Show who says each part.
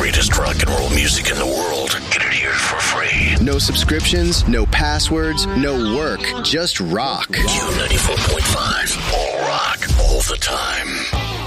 Speaker 1: greatest rock and roll music in the world. Get it here for free.
Speaker 2: No subscriptions, no passwords, no work. Just rock.
Speaker 1: Q94.5. All rock, all the time.